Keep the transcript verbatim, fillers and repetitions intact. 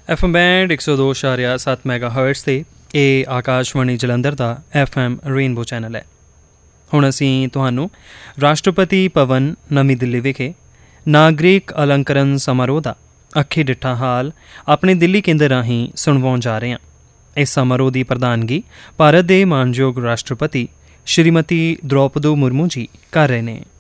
F M band ਇੱਕ ਸੌ ਦੋ ਇਸ਼ਾਰਿਆ ਸੱਤ ਮੈਗਾ ਹਰਟਸ 'ਤੇ ਇਹ ਆਕਾਸ਼ਵਾਣੀ ਜਲੰਧਰ ਦਾ ਐਫ ਐਮ ਰੇਨਬੋ ਚੈਨਲ ਹੈ। ਹੁਣ ਅਸੀਂ ਤੁਹਾਨੂੰ ਰਾਸ਼ਟਰਪਤੀ ਭਵਨ ਨਵੀਂ ਦਿੱਲੀ ਵਿਖੇ ਨਾਗਰਿਕ ਅਲੰਕਰਨ ਸਮਾਰੋਹ ਦਾ ਅੱਖੀ ਡਿੱਠਾ ਹਾਲ ਆਪਣੇ ਦਿੱਲੀ ਕੇਂਦਰ ਰਾਹੀਂ ਸੁਣਵਾਉਣ ਜਾ ਰਹੇ ਹਾਂ। ਇਸ ਸਮਾਰੋਹ ਦੀ ਪ੍ਰਧਾਨਗੀ ਭਾਰਤ ਦੇ ਮਾਣਯੋਗ ਰਾਸ਼ਟਰਪਤੀ ਸ਼੍ਰੀਮਤੀ ਦ੍ਰੌਪਦੀ ਮੁਰਮੂ ਜੀ ਕਰ ਰਹੇ ਨੇ।